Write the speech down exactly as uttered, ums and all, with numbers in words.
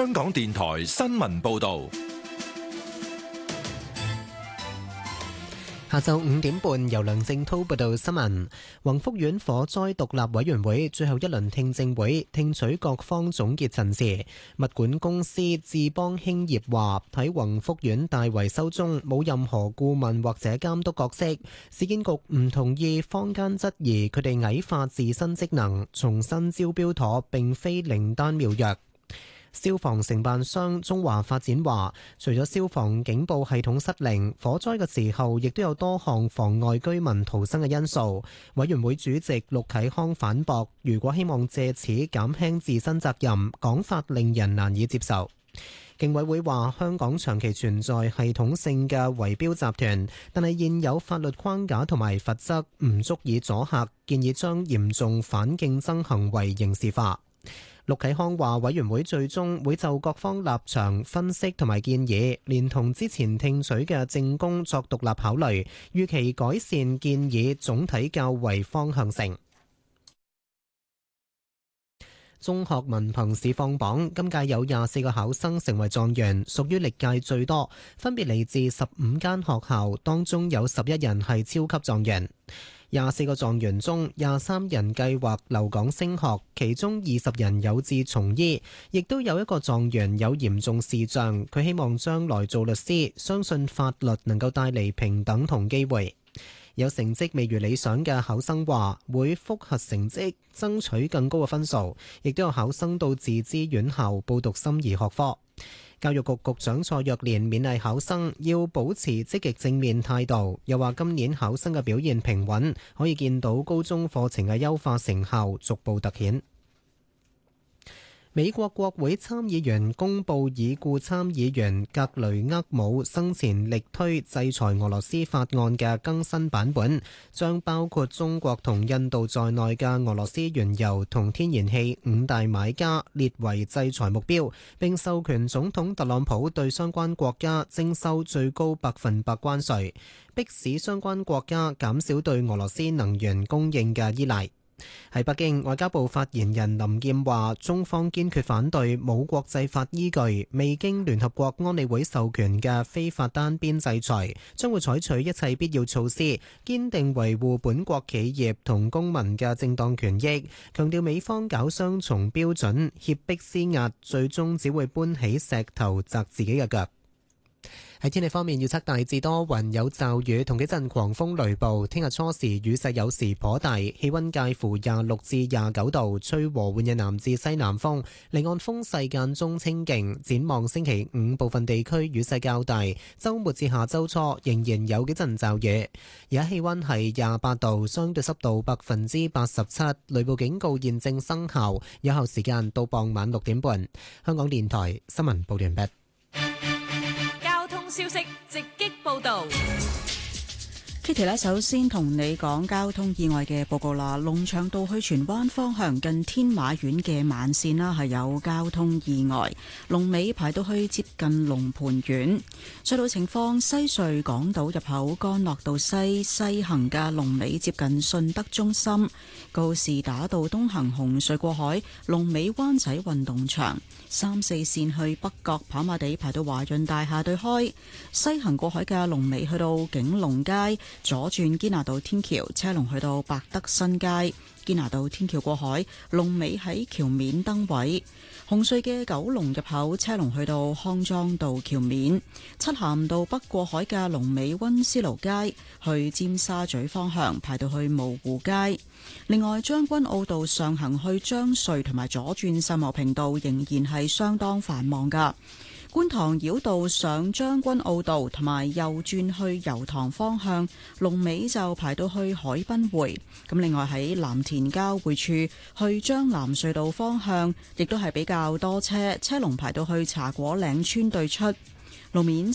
香港電台新聞報道。 下晝五點半，由梁正滔報道新聞。宏福苑火災獨立委員會最後一輪聽證會聽取各方總結陳詞。物管公司智邦興業話，喺宏福苑大維修中冇任何顧問或者監督角色。市建局唔同意坊間質疑佢哋矮化自身職能，重新招標妥並非靈丹妙藥。消防承辦商中華發展話，除咗消防警報系統失靈，火災嘅時候亦都有多項妨礙居民逃生嘅因素。委員會主席陸啟康反駁，如果希望借此減輕自身責任，講法令人難以接受。競委會話，香港長期存在系統性嘅圍標集團，但係現有法律框架同埋罰則唔足以阻嚇，建議將嚴重反競爭行為刑事化。陸啟康話，委員會最終會就各方立場分析同埋建議，連同之前聽取嘅證供作獨立考慮，預期改善建議總體較為方向性。中學文憑試放榜，今屆有廿四個考生成為狀元，屬於歷屆最多，分別嚟自十五間學校，當中有十一人係超級狀元。廿四個狀元中，廿三人計劃留港升學，其中二十人有志從醫，亦都有一個狀元有嚴重視障，佢希望將來做律師，相信法律能夠帶嚟平等同機會。有成績未如理想嘅考生話會複核成績，爭取更高嘅分數，亦都有考生到自資院校報讀心儀學科。教育局局長蔡若蓮勉勵考生要保持積極正面態度，又話今年考生嘅表現平穩，可以見到高中課程嘅優化成效逐步突顯。美國國會參議員公布已故參議員格雷厄姆生前力推制裁俄羅斯法案嘅更新版本，將包括中國同印度在內嘅俄羅斯原油同天然氣五大買家列為制裁目標，並授權總統特朗普對相關國家徵收最高百分百關稅，迫使相關國家減少對俄羅斯能源供應嘅依賴。喺北京，外交部發言人林劍話，中方堅決反對冇國際法依據、未經聯合國安理會授權嘅非法單邊制裁，將會採取一切必要措施，堅定維護本國企業同公民嘅正當權益，強調美方搞雙重標準、脅迫施壓，最終只會搬起石頭砸自己嘅腳。喺天氣方面，預測大致多雲有驟雨同幾陣狂風雷暴。聽日初時雨勢有時頗大，氣溫介乎廿六至廿九度，吹和緩嘅南至西南風，離岸風勢間中清勁。展望星期五部分地區雨勢較大，週末至下週初仍然有幾陣驟雨。而家氣溫係廿八度，相對濕度百分之八十七，雷暴警告現正生效，有效時間到傍晚六點半。香港電台新聞報完畢。 消息直擊報道。 Kitty 咧，首先同你講交通意外嘅報告啦。龍翔道去荃灣方向近天馬苑嘅慢線啦，係有交通意外，龍尾排到去接近龍蟠苑。隧道情況，西隧港島入口干諾道西西行嘅龍尾接近順德中心，告士打道東行紅隧過海，龍尾灣仔運動場。三四線去北角跑馬地排到華潤大廈對開，西行過海嘅龍尾去到景隆街，左轉堅拿道天橋車龍去到百德新街，堅拿道天橋過海龍尾喺橋面燈位。紅隧嘅九龍入口車龍去到康莊道橋面，漆咸道北過海嘅龍尾溫思勞街，去尖沙咀方向排到去蕪湖街。另外，將軍澳道上行去將隧同埋左轉秀茂坪道仍然係相當繁忙噶。觀塘繞道上將軍澳道同埋右轉去油塘方向，龍尾就排到去海濱匯。咁另外喺藍田交匯處去將藍隧道方向，亦都係比較多車，車龍排到去茶果嶺村對出路面。